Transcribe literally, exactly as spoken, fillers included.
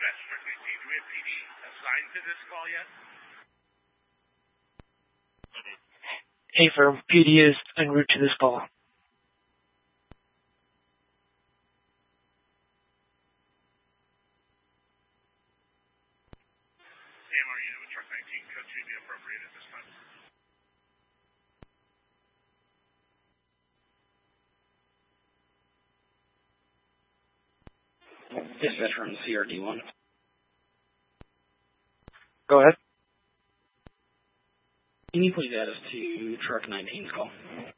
Dispatch, Truck nineteen. Do we have P D assigned to this call yet? Hey, firm. P D is en route to this call. A M R unit with Truck nineteen. Code two be appropriate at this time. Dispatch from C R D one. Go ahead. Can you please add us to Truck nineteen's call?